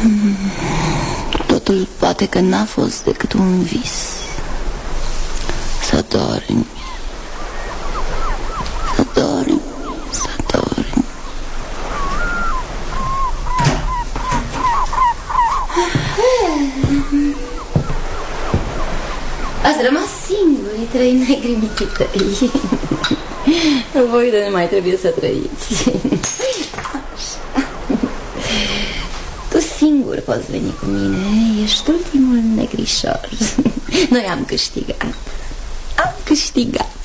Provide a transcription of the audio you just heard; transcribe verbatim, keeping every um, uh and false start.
Totul poate că n-a fost decât un vis. Să dormi, să dormi, să dormi. Ați rămas singuri, trei negri mici tăi. Voi de nu mai trebuie să trăiți. Așa. Tu singur poți veni cu mine. Ești ultimul negrișor. Noi am câștigat. Am câștigat.